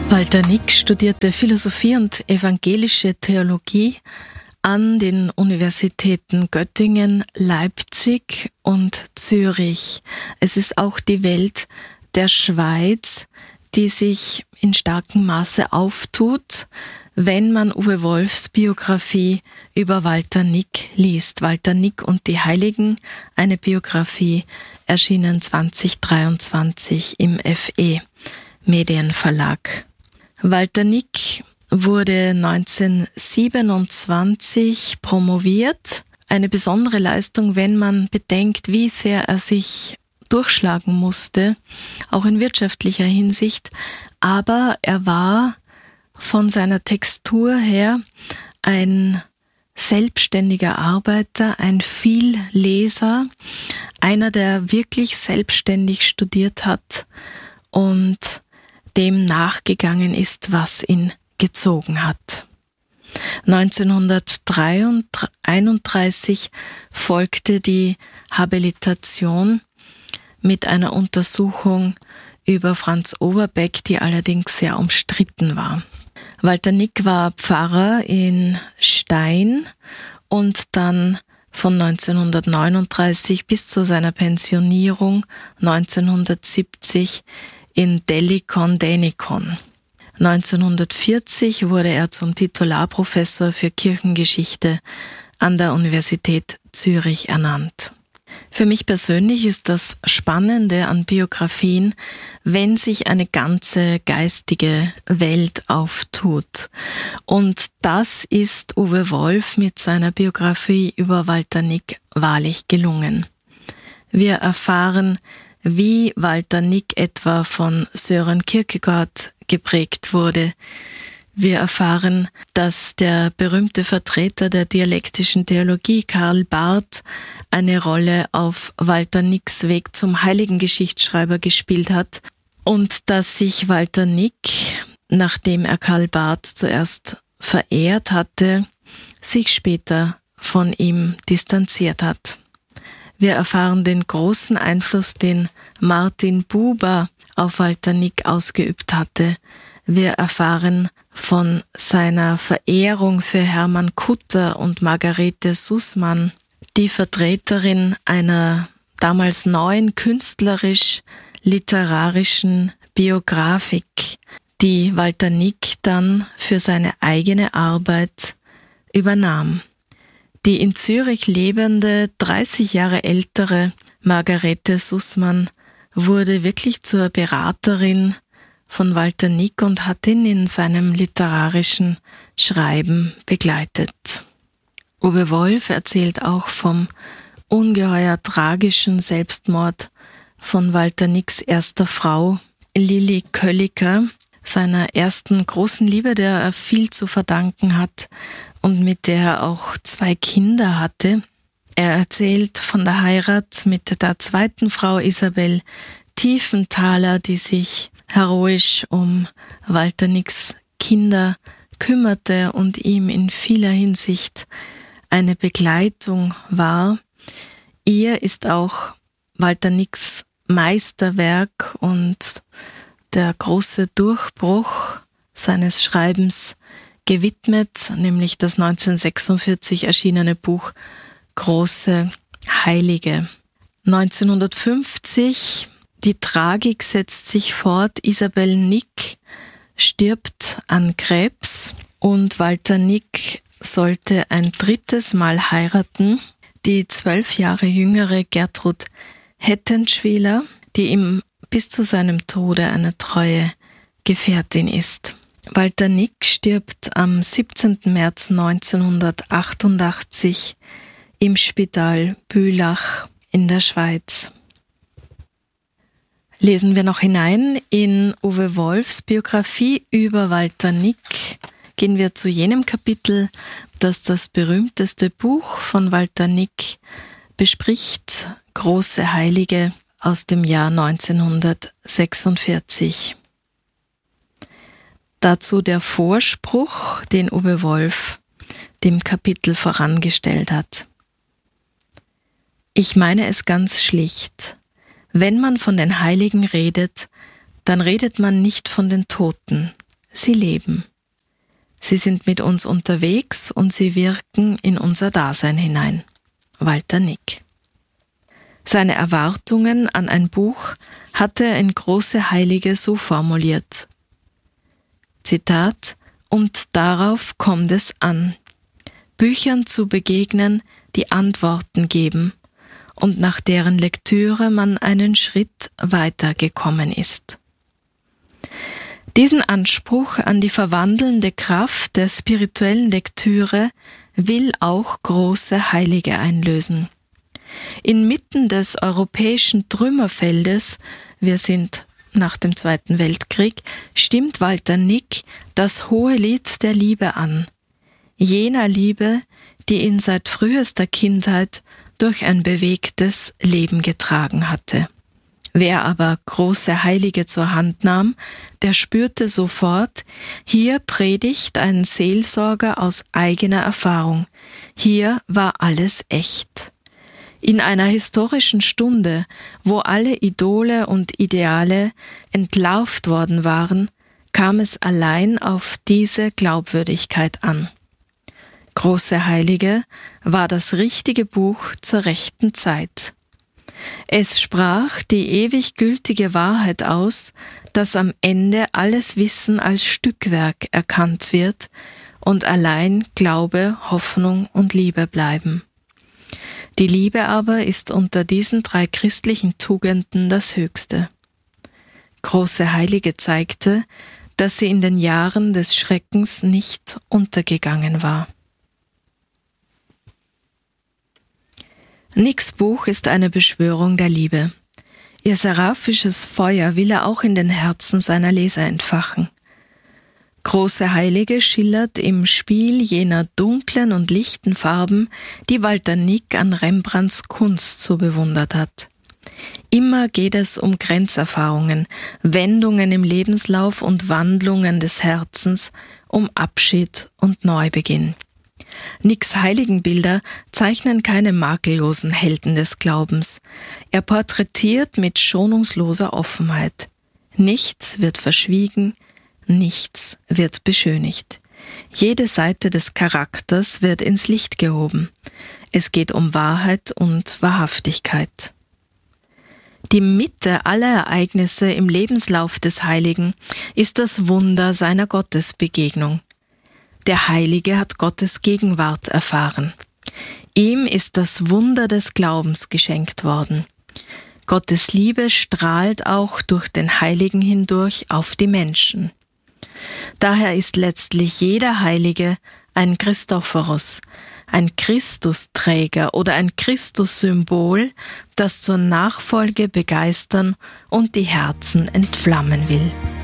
Walter Nick studierte Philosophie und evangelische Theologie an den Universitäten Göttingen, Leipzig und Zürich. Es ist auch die Welt der Schweiz, die sich in starkem Maße auftut, wenn man Uwe Wolfs Biografie über Walter Nick liest. Walter Nick und die Heiligen, eine Biografie, erschienen 2023 im FE Medienverlag. Walter Nick wurde 1927 promoviert. Eine besondere Leistung, wenn man bedenkt, wie sehr er sich durchschlagen musste, auch in wirtschaftlicher Hinsicht. Aber er war von seiner Textur her ein selbstständiger Arbeiter, ein Vielleser, einer, der wirklich selbstständig studiert hat und dem nachgegangen ist, was ihn gezogen hat. 1931 folgte die Habilitation mit einer Untersuchung über Franz Overbeck, die allerdings sehr umstritten war. Walter Nick war Pfarrer in Stein und dann von 1939 bis zu seiner Pensionierung 1970 in Delikon-Denikon. 1940 wurde er zum Titularprofessor für Kirchengeschichte an der Universität Zürich ernannt. Für mich persönlich ist das Spannende an Biografien, wenn sich eine ganze geistige Welt auftut. Und das ist Uwe Wolf mit seiner Biografie über Walter Nick wahrlich gelungen. Wir erfahren, wie Walter Nick etwa von Søren Kierkegaard geprägt wurde. Wir erfahren, dass der berühmte Vertreter der dialektischen Theologie, Karl Barth, eine Rolle auf Walter Nicks Weg zum heiligen Geschichtsschreiber gespielt hat und dass sich Walter Nick, nachdem er Karl Barth zuerst verehrt hatte, sich später von ihm distanziert hat. Wir erfahren den großen Einfluss, den Martin Buber auf Walter Nick ausgeübt hatte. Wir erfahren von seiner Verehrung für Hermann Kutter und Margarete Sussmann, die Vertreterin einer damals neuen künstlerisch-literarischen Biografik, die Walter Nick dann für seine eigene Arbeit übernahm. Die in Zürich lebende, 30 Jahre ältere Margarete Sussmann wurde wirklich zur Beraterin von Walter Nick und hat ihn in seinem literarischen Schreiben begleitet. Uwe Wolf erzählt auch vom ungeheuer tragischen Selbstmord von Walter Nicks erster Frau, Lili Kölliker, seiner ersten großen Liebe, der er viel zu verdanken hat und mit der er auch 2 Kinder hatte. Er erzählt von der Heirat mit der zweiten Frau Isabel Tiefenthaler, die sich heroisch um Walter Nicks Kinder kümmerte und ihm in vieler Hinsicht eine Begleitung war. Ihr ist auch Walter Nicks Meisterwerk und der große Durchbruch seines Schreibens gewidmet, nämlich das 1946 erschienene Buch Große Heilige. 1950, die Tragik setzt sich fort. Isabel Nick stirbt an Krebs und Walter Nick sollte ein 3. Mal heiraten. Die 12 Jahre jüngere Gertrud Hettenschwiler, die ihm bis zu seinem Tode eine treue Gefährtin ist. Walter Nick stirbt am 17. März 1988 im Spital Bülach in der Schweiz. Lesen wir noch hinein in Uwe Wolfs Biografie über Walter Nick. Gehen wir zu jenem Kapitel, das das berühmteste Buch von Walter Nick bespricht, Große Heilige aus dem Jahr 1946. Dazu der Vorspruch, den Uwe Wolf dem Kapitel vorangestellt hat. Ich meine es ganz schlicht. Wenn man von den Heiligen redet, dann redet man nicht von den Toten, sie leben. Sie sind mit uns unterwegs und sie wirken in unser Dasein hinein. Walter Nick. Seine Erwartungen an ein Buch hatte er in Große Heilige so formuliert. Zitat: Und darauf kommt es an, Büchern zu begegnen, die Antworten geben und nach deren Lektüre man einen Schritt weitergekommen ist. Diesen Anspruch an die verwandelnde Kraft der spirituellen Lektüre will auch Große Heilige einlösen. Inmitten des europäischen Trümmerfeldes, wir sind nach dem Zweiten Weltkrieg, stimmt Walter Nick das hohe Lied der Liebe an. Jener Liebe, die ihn seit frühester Kindheit durch ein bewegtes Leben getragen hatte. Wer aber Große Heilige zur Hand nahm, der spürte sofort, hier predigt ein Seelsorger aus eigener Erfahrung. Hier war alles echt. In einer historischen Stunde, wo alle Idole und Ideale entlarvt worden waren, kam es allein auf diese Glaubwürdigkeit an. Große Heilige war das richtige Buch zur rechten Zeit. Es sprach die ewig gültige Wahrheit aus, dass am Ende alles Wissen als Stückwerk erkannt wird und allein Glaube, Hoffnung und Liebe bleiben. Die Liebe aber ist unter diesen 3 christlichen Tugenden das Höchste. Große Heilige zeigte, dass sie in den Jahren des Schreckens nicht untergegangen war. Nicks Buch ist eine Beschwörung der Liebe. Ihr seraphisches Feuer will er auch in den Herzen seiner Leser entfachen. Große Heilige schillert im Spiel jener dunklen und lichten Farben, die Walter Nick an Rembrandts Kunst so bewundert hat. Immer geht es um Grenzerfahrungen, Wendungen im Lebenslauf und Wandlungen des Herzens, um Abschied und Neubeginn. Nicks Heiligenbilder zeichnen keine makellosen Helden des Glaubens. Er porträtiert mit schonungsloser Offenheit. Nichts wird verschwiegen, nichts wird beschönigt. Jede Seite des Charakters wird ins Licht gehoben. Es geht um Wahrheit und Wahrhaftigkeit. Die Mitte aller Ereignisse im Lebenslauf des Heiligen ist das Wunder seiner Gottesbegegnung. Der Heilige hat Gottes Gegenwart erfahren. Ihm ist das Wunder des Glaubens geschenkt worden. Gottes Liebe strahlt auch durch den Heiligen hindurch auf die Menschen. Daher ist letztlich jeder Heilige ein Christophorus, ein Christusträger oder ein Christussymbol, das zur Nachfolge begeistern und die Herzen entflammen will.